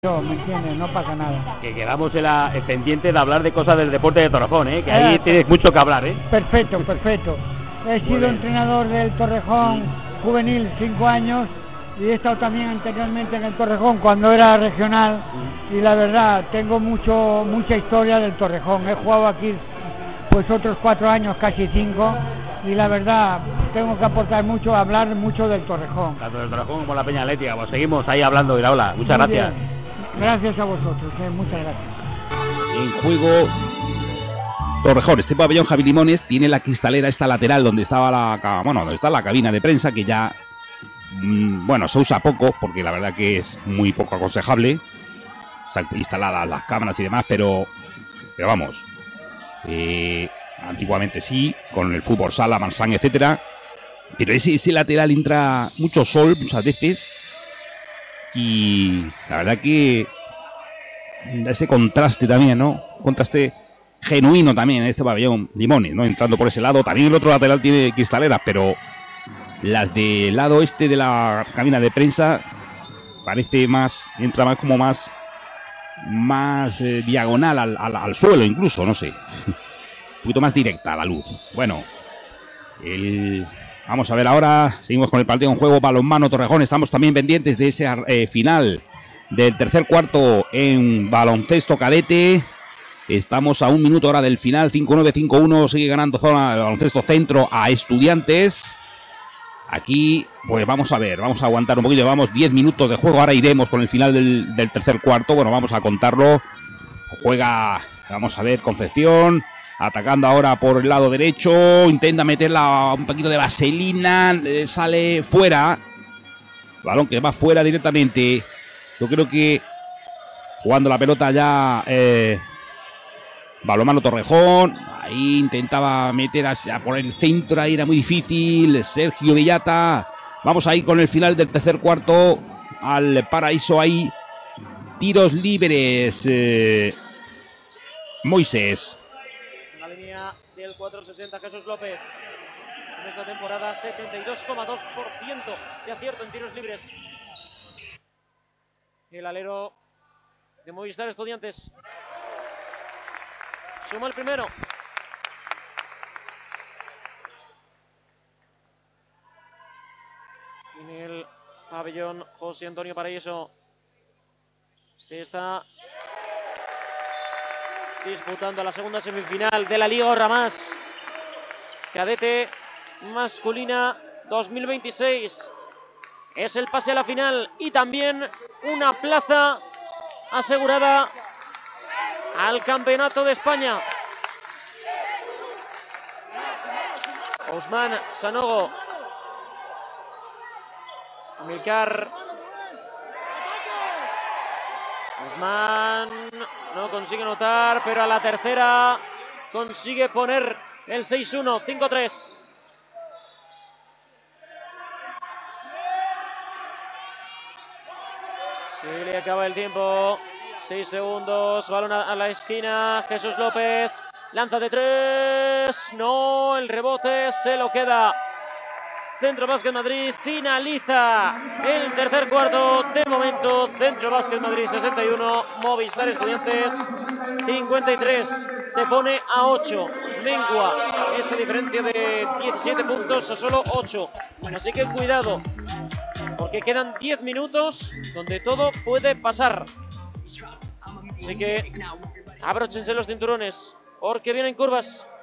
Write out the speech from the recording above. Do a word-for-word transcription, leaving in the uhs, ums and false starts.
¿Me entiendes? No pasa nada. Que quedamos en la en pendiente de hablar de cosas del deporte de Torrejón, ¿eh? Que ahí eh, tienes mucho que hablar, ¿eh? Perfecto, perfecto. He sido entrenador del Torrejón juvenil cinco años y he estado también anteriormente en el Torrejón cuando era regional y la verdad tengo mucho mucha historia del Torrejón. He jugado aquí pues otros cuatro años, casi cinco, y la verdad tengo que aportar mucho, hablar mucho del Torrejón. Tanto del Torrejón como la Peña Atlética, pues seguimos ahí hablando, Iraola. Muchas Muy gracias. Bien. Gracias a vosotros, eh, muchas gracias. En juego Torrejón, este pabellón Javi Limones tiene la cristalera esta lateral donde estaba la, bueno, donde está la cabina de prensa, que ya mmm, bueno, se usa poco porque la verdad que es muy poco aconsejable. Están instaladas las cámaras y demás, pero pero vamos, eh, antiguamente sí, con el fútbol sala, Mansán, etcétera. Pero ese, ese lateral entra mucho sol muchas veces. Y la verdad que ese contraste también, ¿no? Contraste genuino también en este pabellón Limones, ¿no? Entrando por ese lado. También el otro lateral tiene cristaleras, pero las del lado este de la cabina de prensa parece más, entra más como más, más eh, diagonal al, al, al suelo incluso, no sé. Un poquito más directa la luz. Bueno, el... Vamos a ver ahora, seguimos con el partido en juego, balonmano Torrejón, estamos también pendientes de ese eh, final del tercer cuarto en baloncesto cadete. Estamos a un minuto ahora del final, cinco nueve, cinco uno, sigue ganando zona el baloncesto centro a Estudiantes. Aquí, pues vamos a ver, vamos a aguantar un poquito, llevamos diez minutos de juego, ahora iremos con el final del, del tercer cuarto, bueno, vamos a contarlo. Juega, vamos a ver, Concepción. Atacando ahora por el lado derecho. Intenta meterla un poquito de vaselina. Eh, sale fuera. Balón que va fuera directamente. Yo creo que jugando la pelota ya eh, balonmano Torrejón. Ahí intentaba meter a, a por el centro. Ahí era muy difícil. Sergio Villata. Vamos a ir con el final del tercer cuarto. Al paraíso ahí. Tiros libres. Eh, Moisés. Del cuatro sesenta Jesús López. En esta temporada setenta y dos coma dos por ciento de acierto en tiros libres. El alero de Movistar Estudiantes suma el primero. En el pabellón José Antonio Paraíso se está disputando la segunda semifinal de la Liga Ahorra Más cadete masculina dos mil veintiséis. Es el pase a la final y también una plaza asegurada al Campeonato de España. Ousmane Sanogo, Milcar, Ousmane no consigue anotar, pero a la tercera consigue poner el seis uno, cinco tres. Se le acaba el tiempo. seis segundos. Balón a la esquina. Jesús López. Lanza de tres. No, el rebote se lo queda. Centro Básquet Madrid finaliza el tercer cuarto. De momento, Centro Básquet Madrid sesenta y uno, Movistar Estudiantes cincuenta y tres. Se pone a ocho. Mengua esa diferencia de diecisiete puntos a solo ocho. Así que cuidado, porque quedan diez minutos donde todo puede pasar. Así que abróchense los cinturones, porque vienen curvas.